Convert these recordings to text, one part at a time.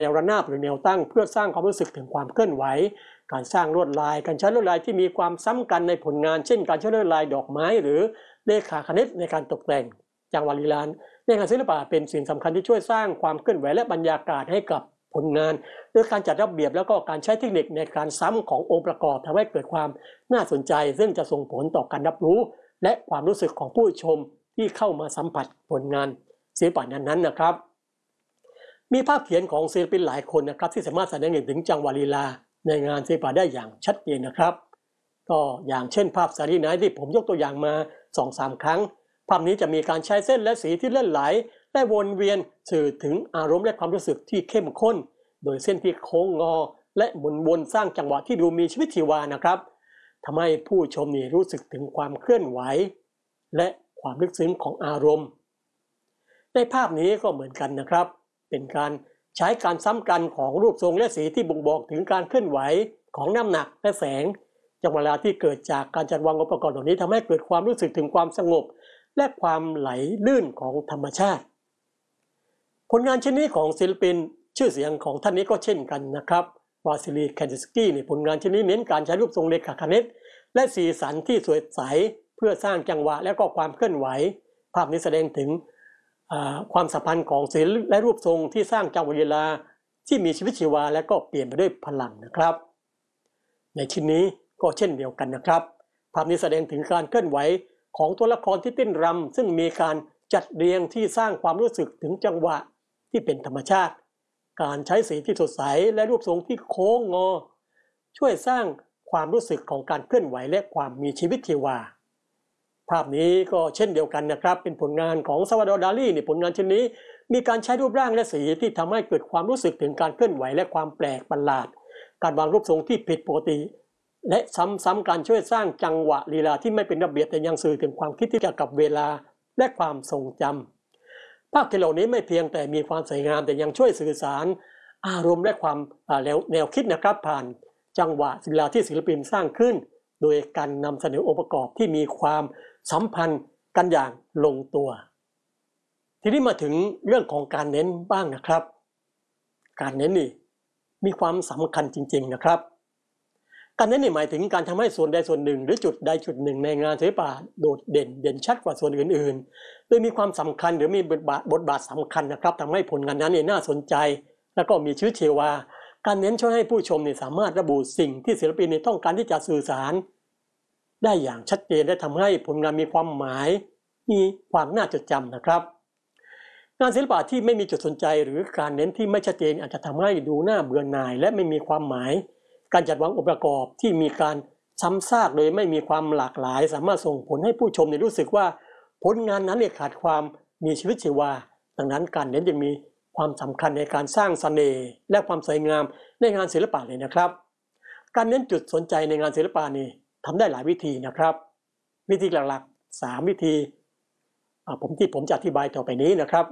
แนวระนาบหรือแนวตั้งเพื่อสร้างความรู้สึกถึงความเคลื่อนไหวการสร้างลวดลายการใช้ลวดลายที่มีความซ้ำกันในผลงานเช่นการใช้ลวดลายดอกไม้หรือเลขาคณิตในการตกแต่งจังหวะลีลาในงานศิลปะเป็นสิ่งสำคัญที่ช่วยสร้างความเคลื่อนไหวและบรรยากาศให้กับผลงานโดยการจัดระเบียบแล้วก็การใช้เทคนิคในการซ้ำขององค์ประกอบทำให้เกิดความน่าสนใจซึ่งจะส่งผลต่อการรับรู้และความรู้สึกของผู้ชมที่เข้ามาสัมผัสผลงานศิลปะนั้นๆนะครับมีภาพเขียนของศิลปินหลายคนนะครับที่สามารถแสดงเห็นถึงจังหวะลีลาในงานศิลปะได้อย่างชัดเจนนะครับก็อย่างเช่นภาพสารีไนท์ที่ผมยกตัวอย่างมา 2-3 ครั้งภาพนี้จะมีการใช้เส้นและสีที่เลื่อนไหลและวนเวียนสื่อถึงอารมณ์และความรู้สึกที่เข้มข้นโดยเส้นที่โค้งงอและหมุนวนสร้างจังหวะที่ดูมีชีวิตชีวานะครับทำให้ผู้ชมนี่รู้สึกถึงความเคลื่อนไหวและความลึกซึ้งของอารมณ์ในภาพนี้ก็เหมือนกันนะครับเป็นการใช้การซ้ำกันของรูปทรงและสีที่บ่งบอกถึงการเคลื่อนไหวของน้ำหนักและแสงจังหวะเวลาที่เกิดจากการจัดวางองค์ประกอบเหล่านี้ทำให้เกิดความรู้สึกถึงความสงบและความไหลลื่นของธรรมชาติผลงานชิ้นนี้ของศิลปินชื่อเสียงของท่านนี้ก็เช่นกันนะครับวาซิลี แคนดิสกี้ในผลงานชิ้นนี้เน้นการใช้รูปทรงเลขาคณิตและสีสันที่สวยใสเพื่อสร้างจังหวะและก็ความเคลื่อนไหวภาพนี้แสดงถึงความสัมพันธ์ของศิลป์และรูปทรงที่สร้างจังหวะลีลาที่มีชีวิตชีวาและก็เปลี่ยนไปด้วยพลังนะครับในชิ้นนี้ก็เช่นเดียวกันนะครับภาพนี้แสดงถึงการเคลื่อนไหวของตัวละครที่เต้นรำซึ่งมีการจัดเรียงที่สร้างความรู้สึกถึงจังหวะที่เป็นธรรมชาติการใช้สีที่สดใสและรูปทรงที่โค้งงอช่วยสร้างความรู้สึกของการเคลื่อนไหวและความมีชีวิตชีวาภาพนี้ก็เช่นเดียวกันนะครับเป็นผลงานของซาวาดอร์ ดาลีในผลงานชิ้นนี้มีการใช้รูปร่างและสีที่ทำให้เกิดความรู้สึกถึงการเคลื่อนไหวและความแปลกประหลาดการวางรูปทรงที่ผิดปกติและซ้ำๆการช่วยสร้างจังหวะลีลาที่ไม่เป็นระเบียบแต่ยังสื่อถึงความคิดที่เกี่ยวกับเวลาและความทรงจำภาพเหล่านี้ไม่เพียงแต่มีความสวยงามแต่ยังช่วยสื่อสารอารมณ์และความแนวคิดนะครับผ่านจังหวะลีลาที่ศิลปินสร้างขึ้นโดยการนำเสนอองค์ประกอบที่มีความสัมพันธ์กันอย่างลงตัวทีนี้มาถึงเรื่องของการเน้นบ้างนะครับการเน้นนี่มีความสำคัญจริงๆนะครับการเน้นนี่หมายถึงการทำให้ส่วนใดส่วนหนึ่งหรือจุดใดจุดหนึ่งในงานศิลปะโดดเด่นชัดกว่าส่วนอื่นๆโดยมีความสำคัญหรือมีบทบาทสำคัญนะครับทำให้ผลงานนั้นน่าสนใจและก็มีชีวิตชีวาการเน้นช่วยให้ผู้ชมสามารถระบุสิ่งที่ศิลปินต้องการที่จะสื่อสารได้อย่างชัดเจนและทำให้ผลงานมีความหมายมีความน่าจดจำนะครับงานศิลปะที่ไม่มีจุดสนใจหรือการเน้นที่ไม่ชัดเจนอาจจะทำให้ดูน่าเบื่อหน่ายและไม่มีความหมายการจัดวางองค์ประกอบที่มีการซ้ำซากโดยไม่มีความหลากหลายสามารถส่งผลให้ผู้ชมรู้สึกว่าผลงานนั้นขาดความมีชีวิตชีวาดังนั้นการเน้นจึงมีความสำคัญในการสร้างเสน่ห์และความสวยงามในงานศิลปะเลยนะครับการเน้นจุดสนใจในงานศิลปะนี้ทำได้หลายวิธีนะครับวิธีหลักๆ3วิธีผมจะอธิบายต่อไปนี้นะครับ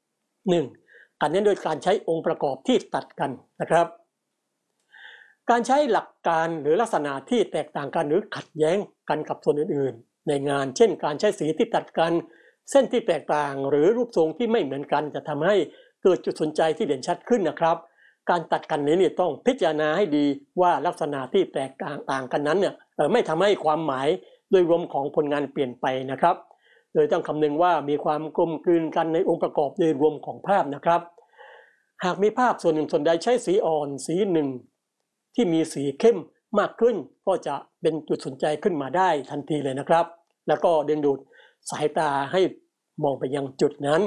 1. การเน้นโดยการใช้องค์ประกอบที่ตัดกันนะครับการใช้หลักการหรือลักษณะที่แตกต่างกันหรือขัดแย้งกันกับส่วนอื่นๆในงานเช่นการใช้สีที่ตัดกันเส้นที่แตกต่างหรือรูปทรงที่ไม่เหมือนกันจะทำให้เกิดจุดสนใจที่เด่นชัดขึ้นนะครับการตัดกันนี้ต้องพิจารณาให้ดีว่าลักษณะที่แตกต่างกันนั้นไม่ทำให้ความหมายโดยรวมของผลงานเปลี่ยนไปนะครับโดยต้องคำนึงว่ามีความกลมกลืนกันในองค์ประกอบโดยรวมของภาพนะครับหากมีภาพส่วนหนึ่งส่วนใดใช้สีอ่อนสีหนึ่งที่มีสีเข้มมากขึ้นก็จะเป็นจุดสนใจขึ้นมาได้ทันทีเลยนะครับแล้วก็ดึงดูดสายตาให้มองไปยังจุดนั้น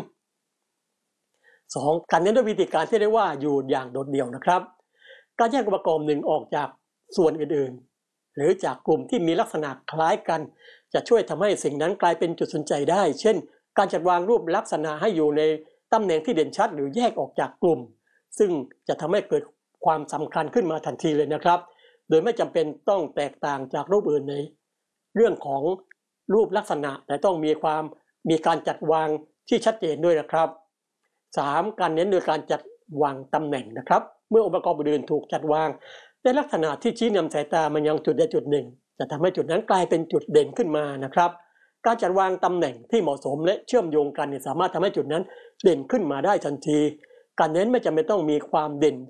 2. การเน้นด้วยวิธีการที่เรียกว่าอยู่อย่างโดดเดี่ยวนะครับการแยกองค์ประกอบหนึ่งออกจากส่วนอื่นๆหรือจากกลุ่มที่มีลักษณะคล้ายกันจะช่วยทำให้สิ่งนั้นกลายเป็นจุดสนใจได้เช่นการจัดวางรูปลักษณะให้อยู่ในตำแหน่งที่เด่นชัดหรือแยกออกจากกลุ่มซึ่งจะทำให้เกิดความสำคัญขึ้นมาทันทีเลยนะครับโดยไม่จำเป็นต้องแตกต่างจากรูปอื่นในเรื่องของรูปลักษณะแต่ต้องมีการจัดวางที่ชัดเจนด้วยนะครับ 3. การเน้นโดยการจัดวางตำแหน่งนะครับเมื่อองค์ประกอบอื่นถูกจัดวางในลักษณะที่ชี้นำสายตามันยังจุดใดจุดหนึ่งจะทำให้จุดนั้นกลายเป็นจุดเด่นขึ้นมานะครับการจัดวางตำแหน่งที่เหมาะสมและเชื่อมโยงกันสามารถทำให้จุดนั้นเด่นขึ้นมาได้ทันทีการเน้นไม่จำเป็นต้องมีความเด่น